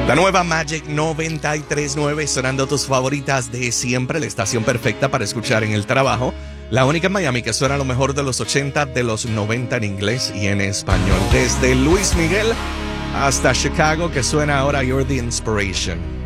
La nueva Magic 93.9 sonando tus favoritas de siempre, la estación perfecta para escuchar en el trabajo. La única en Miami que suena lo mejor de los 80, de los 90 en inglés y en español. Desde Luis Miguel hasta Chicago, que suena ahora You're the Inspiration.